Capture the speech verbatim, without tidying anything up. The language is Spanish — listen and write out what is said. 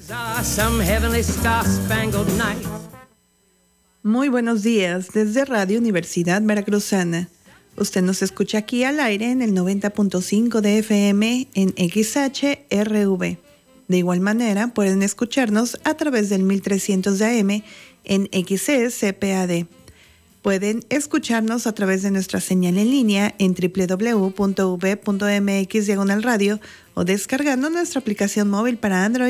Muy buenos días desde Radio Universidad Veracruzana. Usted nos escucha aquí al aire en el noventa punto cinco de F M en X H R V. De igual manera, pueden escucharnos a través del mil trescientos de A M en X E C P A D. Pueden escucharnos a través de nuestra señal en línea en doble u doble u doble u punto u v punto m x diagonal radio o descargando nuestra aplicación móvil para Android